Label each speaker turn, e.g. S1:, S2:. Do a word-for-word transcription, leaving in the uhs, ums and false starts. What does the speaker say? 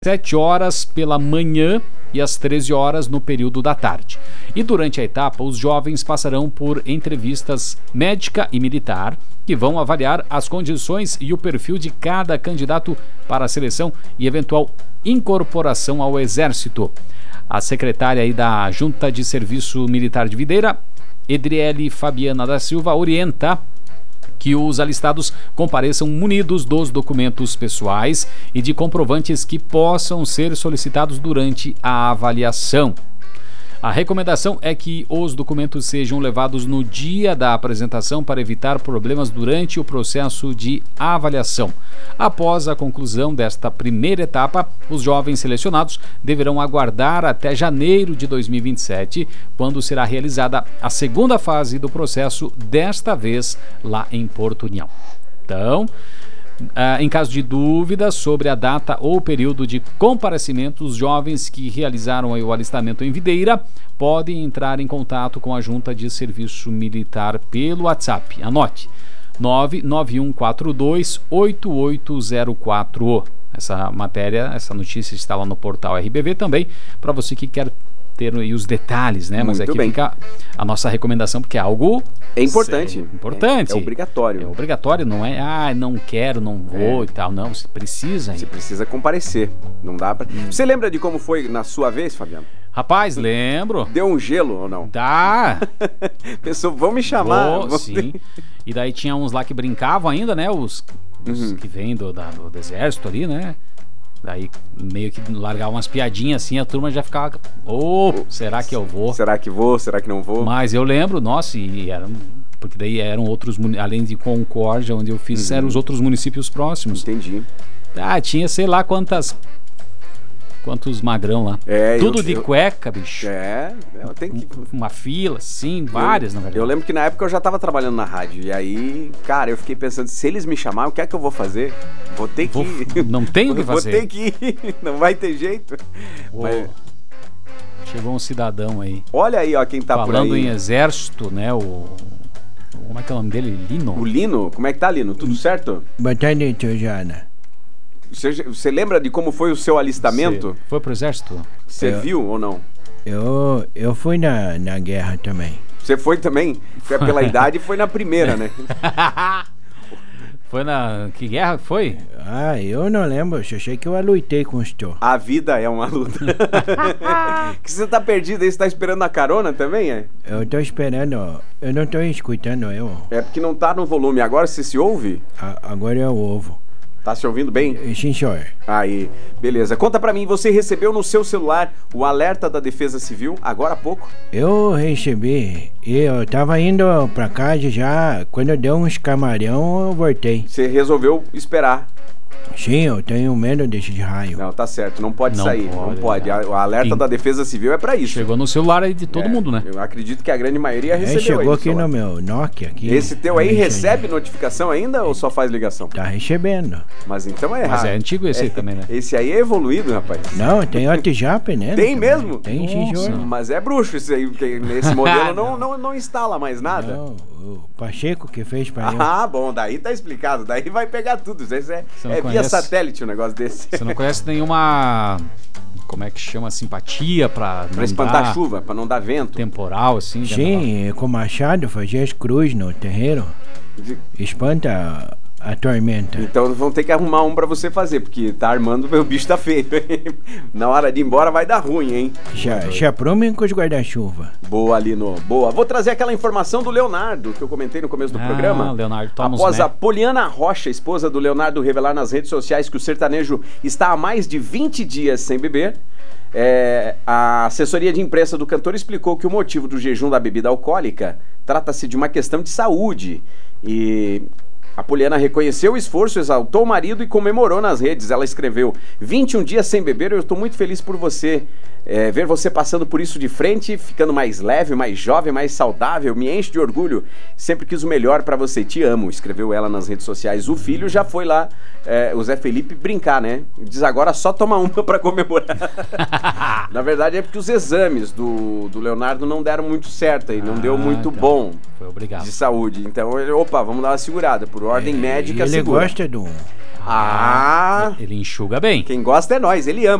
S1: sete horas pela manhã e às treze horas no período da tarde. E durante a etapa, os jovens passarão por entrevistas médica e militar, que vão avaliar as condições e o perfil de cada candidato para a seleção e eventual incorporação ao Exército. A secretária aí da Junta de Serviço Militar de Videira, Edriele Fabiana da Silva, orienta que os alistados compareçam munidos dos documentos pessoais e de comprovantes que possam ser solicitados durante a avaliação. A recomendação é que os documentos sejam levados no dia da apresentação para evitar problemas durante o processo de avaliação. Após a conclusão desta primeira etapa, os jovens selecionados deverão aguardar até janeiro de dois mil e vinte e sete, quando será realizada a segunda fase do processo, desta vez lá em Porto União. Então, Uh, em caso de dúvidas sobre a data ou período de comparecimento, os jovens que realizaram o alistamento em Videira podem entrar em contato com a Junta de Serviço Militar pelo WhatsApp. Anote: nove nove um quatro dois oito oito zero quatro. Essa matéria, essa notícia está lá no portal R B V também, para você que quer ter aí os detalhes, né? Mas
S2: Muito
S1: aqui
S2: bem.
S1: fica a nossa recomendação, porque é algo
S2: É importante.
S1: sério, importante.
S2: É, é obrigatório.
S1: É obrigatório, não é, ah, não quero, não vou
S2: É.
S1: e tal. Não, você precisa.
S2: Você precisa comparecer. Não dá pra...
S1: Hum.
S2: Você lembra de como foi na sua vez, Fabiano?
S1: Rapaz, lembro.
S2: Deu um gelo ou não?
S1: Dá.
S2: Pensou, vão me chamar.
S1: Vou,
S2: vão-
S1: sim. E daí tinha uns lá que brincavam ainda, né? Os, os
S2: Uhum.
S1: que vêm do, da- do, do exército ali, né? Daí meio que largavam umas piadinhas assim, a turma já ficava, ô, será que eu vou?
S2: Será que vou? Será que não vou?
S1: Mas eu lembro, nossa, e eram, porque daí eram outros, muni- além de Concórdia, onde eu fiz,
S2: Uhum.
S1: eram os outros municípios próximos.
S2: Entendi.
S1: Ah, tinha sei lá quantas, quantos magrão lá.
S2: É,
S1: Tudo
S2: eu-
S1: de
S2: eu-
S1: cueca, bicho.
S2: É, eu tenho que...
S1: Uma fila, sim, várias,
S2: eu,
S1: na verdade.
S2: Eu lembro que na época eu já tava trabalhando na rádio. E aí, cara, eu fiquei pensando, se eles me chamarem, o que é que eu vou fazer? Vou ter que
S1: Vou-
S2: ir.
S1: não tenho o que fazer.
S2: Vou ter que ir. Não vai ter jeito.
S1: Ô,
S2: Mas,
S1: chegou um cidadão aí.
S2: olha aí, ó, quem tá
S1: Falando
S2: por aí.
S1: em exército, né? O. Como é que é o nome dele? Lino?
S2: O Lino, como é que tá, Lino? Tudo certo?
S3: Boa tarde, tio Jana.
S2: Você, você lembra de como foi o seu alistamento?
S1: Você foi pro exército?
S2: Você
S3: Eu-
S2: viu ou não?
S3: Eu, eu fui na, na guerra também.
S2: Você foi também? Foi pela idade, foi na primeira, né?
S1: Foi na. Que guerra foi?
S3: Ah, eu não lembro, eu só sei que eu lutei com os tio.
S2: A vida é uma luta. Que você tá perdido aí, você tá esperando a carona também, é?
S3: Eu tô esperando, eu não tô escutando eu.
S2: É porque não tá no volume. Agora você se ouve?
S3: A- agora eu ouvo.
S2: Tá se ouvindo bem?
S3: Sim, senhor.
S2: Aí, beleza. Conta pra mim, você recebeu no seu celular o alerta da Defesa Civil agora há pouco?
S3: Eu recebi e eu tava indo pra casa já, quando deu uns camarão eu voltei.
S2: Você resolveu esperar.
S3: Sim, eu tenho medo desses raios.
S2: Não, tá certo, não pode
S1: Não
S2: sair, não
S1: pode,
S2: pode.
S1: né?
S2: A- O alerta
S1: Sim.
S2: da Defesa Civil é pra isso.
S1: Chegou no celular aí de todo
S2: É,
S1: mundo, né?
S2: Eu acredito que a grande maioria
S3: É,
S2: recebeu
S3: chegou
S2: aí no
S3: aqui
S2: celular.
S3: no meu Nokia aqui.
S2: Esse teu aí
S3: Deixa
S2: recebe notificação ainda ou só faz ligação?
S3: Tá recebendo.
S2: Mas então é errado.
S1: Mas é antigo esse aí também, né?
S2: Esse aí é evoluído, rapaz.
S3: Não, tem WhatsApp, né?
S2: Tem mesmo?
S3: Tem, sim,
S1: Nossa.
S3: senhor.
S2: Mas é bruxo esse aí, porque nesse modelo não, não, não instala mais nada.
S3: Não, o Pacheco que fez pra eu.
S2: Ah, bom, daí tá explicado. Daí vai pegar tudo. Isso é,
S1: Você não
S2: é via
S1: conhece?
S2: satélite um negócio desse.
S1: Você não conhece nenhuma. Como é que chama? Simpatia pra.
S2: Pra
S1: não
S2: espantar
S1: dar
S2: chuva, pra não dar vento.
S1: Temporal, assim? já não-
S3: Sim, com machado fazia as cruzes no terreiro. Espanta a, a tormenta.
S2: Então vão ter que arrumar um pra você fazer, porque tá armando, o bicho tá feio. Na hora de ir embora vai dar ruim, hein?
S3: Já, já promem com os guarda-chuva.
S2: Boa, Lino. Boa. Vou trazer aquela informação do Leonardo, que eu comentei no começo do
S1: Ah,
S2: programa.
S1: Leonardo Thomas,
S2: Após
S1: né?
S2: a Poliana Rocha, esposa do Leonardo, revelar nas redes sociais que o sertanejo está há mais de vinte dias sem beber, é, a assessoria de imprensa do cantor explicou que o motivo do jejum da bebida alcoólica trata-se de uma questão de saúde. E a Poliana reconheceu o esforço, exaltou o marido e comemorou nas redes. Ela escreveu: vinte e um dias sem beber, eu estou muito feliz por você. É, ver você passando por isso de frente, ficando mais leve, mais jovem, mais saudável, me enche de orgulho. Sempre quis o melhor pra você, te amo, escreveu ela nas redes sociais. O filho já foi lá, é, o Zé Felipe, brincar, né? Diz agora só toma uma pra comemorar. Na verdade é porque os exames do, do Leonardo não deram muito certo aí, não
S1: Ah,
S2: deu muito
S1: então.
S2: bom
S1: Foi obrigado.
S2: de saúde. Então, ele, opa, vamos dar uma segurada, por ordem
S3: É,
S2: médica,
S3: e ele
S2: segura.
S3: gosta do,
S2: Ah!
S1: Ele enxuga bem.
S2: Quem gosta é nós, ele ama.